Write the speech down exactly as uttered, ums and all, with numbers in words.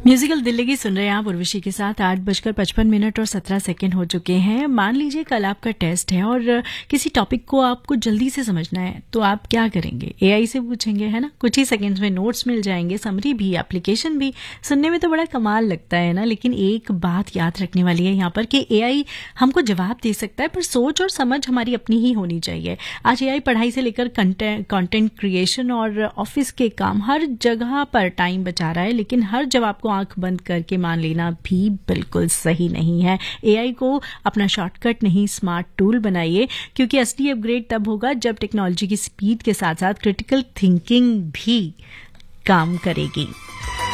Musical Delhi की सुन रहे हैं आप उर्वशी के साथ। आठ बजकर पचपन मिनट और सत्रह सेकंड हो चुके हैं। मान लीजिए कल आपका टेस्ट है और किसी टॉपिक को आपको जल्दी से समझना है, तो आप क्या करेंगे? एआई से पूछेंगे, है ना? कुछ ही सेकंड्स में नोट्स मिल जाएंगे, समरी भी, एप्लीकेशन भी। सुनने में तो बड़ा कमाल लगता है ना, लेकिन एक बात याद रखने वाली है यहाँ पर कि एआई हमको जवाब दे सकता है, पर सोच और समझ हमारी अपनी ही होनी चाहिए। आज एआई पढ़ाई से लेकर कंटेंट क्रिएशन और ऑफिस के काम हर जगह पर टाइम बचा रहा है, लेकिन हर जवाब को आंख बंद करके मान लेना भी बिल्कुल सही नहीं है। एआई को अपना शॉर्टकट नहीं, स्मार्ट टूल बनाइए, क्योंकि असली अपग्रेड तब होगा जब टेक्नोलॉजी की स्पीड के साथ साथ क्रिटिकल थिंकिंग भी काम करेगी।